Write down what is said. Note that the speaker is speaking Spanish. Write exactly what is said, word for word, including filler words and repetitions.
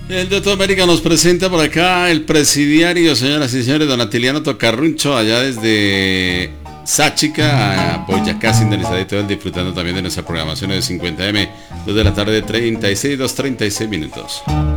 El doctor América nos presenta por acá el presidiario, señoras y señores, don Atiliano Tocarruncho, allá desde Sáchica, a Boyacá, sintonizadito, disfrutando también de nuestra programación de cincuenta eme, dos de la tarde, treinta y seis, dos treinta y seis minutos.